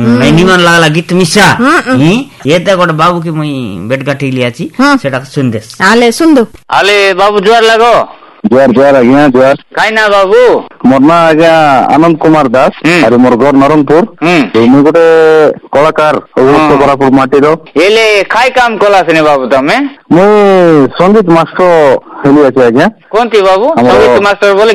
निमन लागला गीत मिसा ये तो गोटे बाबू की मुई बेट काटी लिया छी सेटा सुन देस आले सुन दो आले बाबू जुआर लगो जुआर जुआर आज्ञा जुआर काई ना बाबू मोर ना आज्ञा आनंद कुमार दास अरे मोर घर नरंगपुर मुई गोटे कलाकार कोरापुर माटी रो एले खाई काम कला सने बाबू तमे मुई संगीत मास्टर हेली अछि आज्ञा कोनती बाबू संगीत मास्टर बोले